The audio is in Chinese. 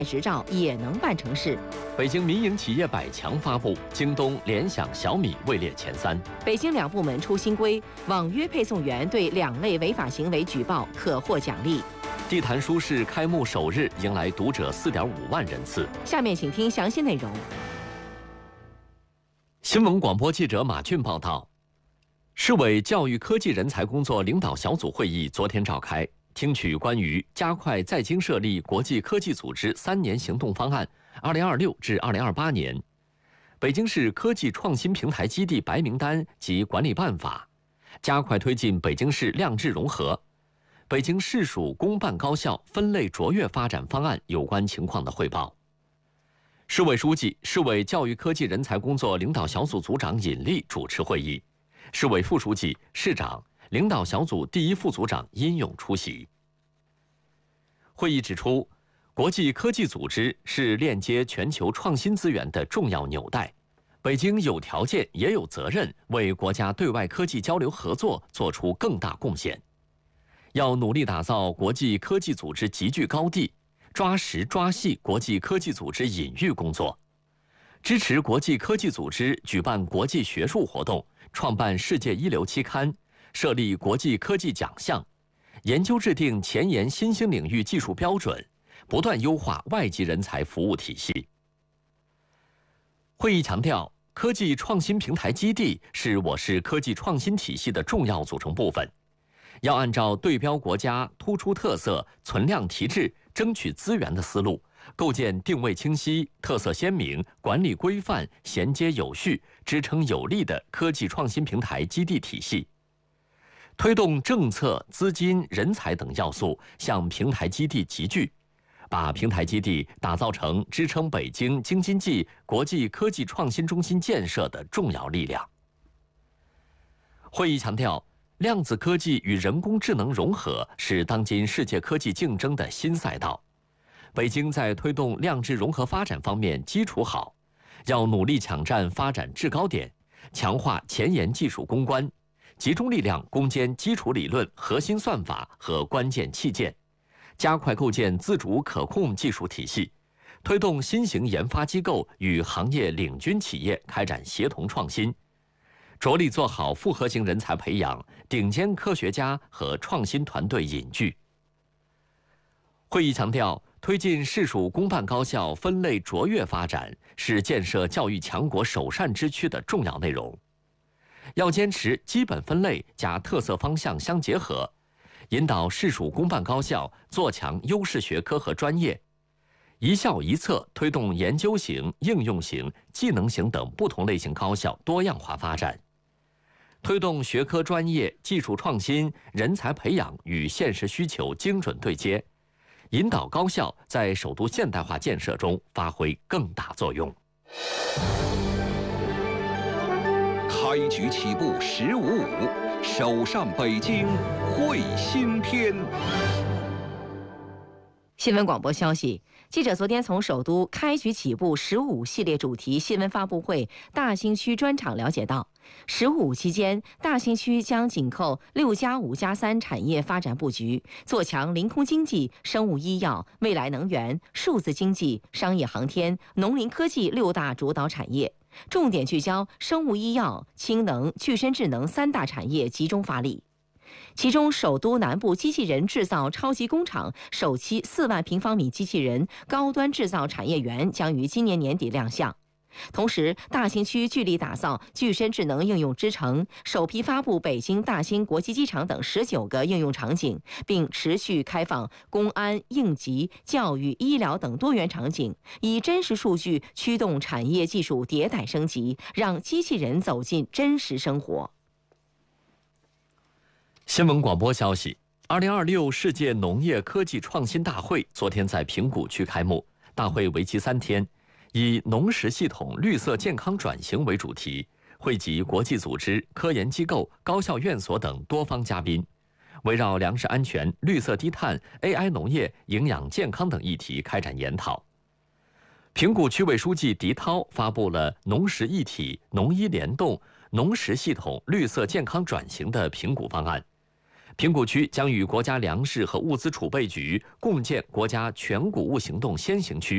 执照也能办成事。 北京民营企业100强发布，京东、联想、小米位列前3。 北京2部门出新规，网约配送员对2类违法行为举报可获奖励。 地坛书市开幕首日迎来读者4.5万人次。 下面请听详细内容。 新闻广播记者马俊报道。市委教育科技人才工作领导小组会议昨天召开，听取关于加快在京设立国际科技组织3年行动方案（2026至2028年）、北京市科技创新平台基地白名单及管理办法、加快推进北京市量质融合、北京市属公办高校分类卓越发展方案有关情况的汇报。市委书记、市委教育科技人才工作领导小组组长尹力主持会议。市委副书记、市长、领导小组第1副组长殷勇出席。会议指出，国际科技组织是链接全球创新资源的重要纽带，北京有条件也有责任为国家对外科技交流合作做出更大贡献。要努力打造国际科技组织集聚高地，抓实抓细国际科技组织引育工作，支持国际科技组织举办国际学术活动，创办世界一流期刊，设立国际科技奖项，研究制定前沿新兴领域技术标准，不断优化外籍人才服务体系。会议强调，科技创新平台基地是我市科技创新体系的重要组成部分，要按照对标国家、突出特色、存量提质、争取资源的思路，构建定位清晰、特色鲜明、管理规范、衔接有序、支撑有力的科技创新平台基地体系，推动政策、资金、人才等要素向平台基地集聚，把平台基地打造成支撑北京京津冀国际科技创新中心建设的重要力量。会议强调，量子科技与人工智能融合是当今世界科技竞争的新赛道。北京在推动量质融合发展方面基础好，要努力抢占发展制高点，强化前沿技术攻关，集中力量攻坚基础理论、核心算法和关键器件，加快构建自主可控技术体系，推动新型研发机构与行业领军企业开展协同创新，着力做好复合型人才培养、顶尖科学家和创新团队引聚。会议强调，推进市属公办高校分类卓越发展是建设教育强国首善之区的重要内容。要坚持基本分类加特色方向相结合，引导市属公办高校做强优势学科和专业，一校一策推动研究型、应用型、技能型等不同类型高校多样化发展，推动学科专业、技术创新、人才培养与现实需求精准对接，引导高校在首都现代化建设中发挥更大作用。 开局起步15.5，首善北京会新篇。 新闻广播消息，记者昨天从首都开局起步15系列主题新闻发布会大兴区专场了解到，15期间，大兴区将紧扣6+5+3产业发展布局，做强临空经济、生物医药、未来能源、数字经济、商业航天、农林科技6大主导产业，重点聚焦生物医药、氢能、具身智能3大产业，集中发力。其中，首都南部机器人制造超级工厂首期4万平方米机器人高端制造产业园将于今年年底亮相。同时，大兴区聚力打造具身智能应用之城，首批发布北京大兴国际机场等19个应用场景，并持续开放公安、应急、教育、医疗等多元场景，以真实数据驱动产业技术迭代升级，让机器人走进真实生活。 新闻广播消息：2026世界农业科技创新大会昨天在平谷区开幕，大会为期3天，以农食系统绿色健康转型为主题，汇集国际组织、科研机构、高校院所等多方嘉宾，围绕粮食安全、绿色低碳、AI 农业、营养健康等议题开展研讨。平谷区委书记狄涛发布了农食一体、农医联动、农食系统绿色健康转型的评估方案。平谷区将与国家粮食和物资储备局共建国家全谷物行动先行区，